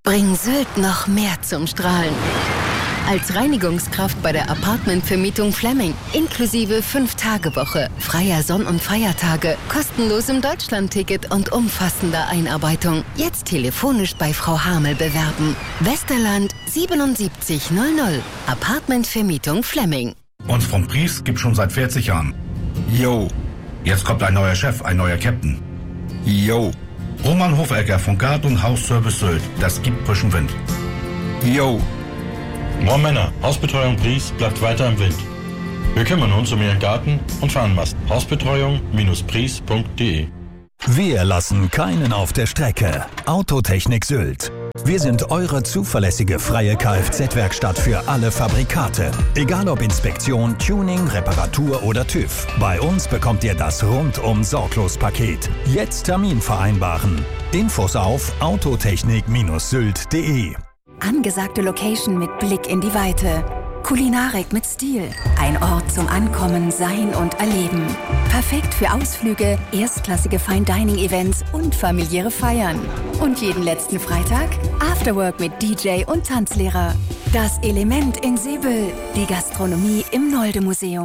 Bring Sylt noch mehr zum Strahlen. Als Reinigungskraft bei der Apartmentvermietung Flemming. Inklusive 5-Tage-Woche, freier Sonn- und Feiertage, kostenlosem Deutschlandticket und umfassender Einarbeitung. Jetzt telefonisch bei Frau Hamel bewerben. Westerland 7700. Apartmentvermietung Flemming. Uns vom Pries gibt schon seit 40 Jahren. Yo. Jetzt kommt ein neuer Chef, ein neuer Captain. Yo. Roman Hofegger von Gard- und Hausservice Sylt. Das gibt frischen Wind. Yo. Moin Männer, Hausbetreuung Pries bleibt weiter im Wind. Wir kümmern uns um Ihren Garten und Fahnenmast. Hausbetreuung-pries.de. Wir lassen keinen auf der Strecke. Autotechnik Sylt. Wir sind eure zuverlässige freie Kfz-Werkstatt für alle Fabrikate. Egal ob Inspektion, Tuning, Reparatur oder TÜV. Bei uns bekommt ihr das Rundum-Sorglos-Paket. Jetzt Termin vereinbaren. Infos auf autotechnik-sylt.de. Angesagte Location mit Blick in die Weite. Kulinarik mit Stil. Ein Ort zum Ankommen, Sein und Erleben. Perfekt für Ausflüge, erstklassige Fine-Dining-Events und familiäre Feiern. Und jeden letzten Freitag Afterwork mit DJ und Tanzlehrer. Das Element in Seebüll. Die Gastronomie im Nolde-Museum.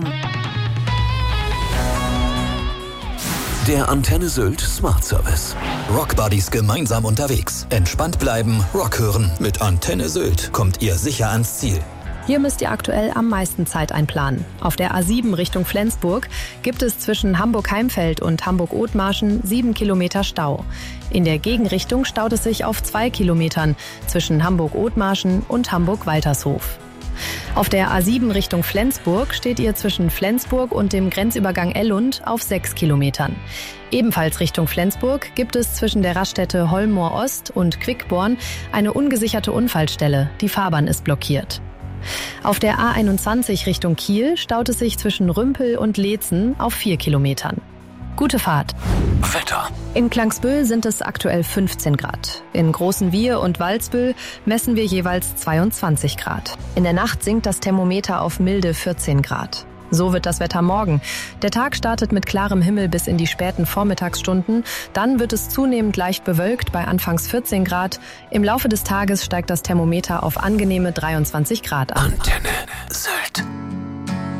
Der Antenne Sylt Smart Service. Rockbuddies gemeinsam unterwegs. Entspannt bleiben, Rock hören. Mit Antenne Sylt kommt ihr sicher ans Ziel. Hier müsst ihr aktuell am meisten Zeit einplanen. Auf der A7 Richtung Flensburg gibt es zwischen Hamburg-Heimfeld und Hamburg-Othmarschen 7 Kilometer Stau. In der Gegenrichtung staut es sich auf 2 Kilometern zwischen Hamburg-Othmarschen und Hamburg-Waltershof. Auf der A7 Richtung Flensburg steht ihr zwischen Flensburg und dem Grenzübergang Ellund auf 6 Kilometern. Ebenfalls Richtung Flensburg gibt es zwischen der Raststätte Holmoor Ost und Quickborn eine ungesicherte Unfallstelle. Die Fahrbahn ist blockiert. Auf der A21 Richtung Kiel staut es sich zwischen Rümpel und Leetzen auf 4 Kilometern. Gute Fahrt. Wetter. In Klangsbüll sind es aktuell 15 Grad. In Großenwier und Walsbüll messen wir jeweils 22 Grad. In der Nacht sinkt das Thermometer auf milde 14 Grad. So wird das Wetter morgen. Der Tag startet mit klarem Himmel bis in die späten Vormittagsstunden. Dann wird es zunehmend leicht bewölkt bei anfangs 14 Grad. Im Laufe des Tages steigt das Thermometer auf angenehme 23 Grad an. Antenne.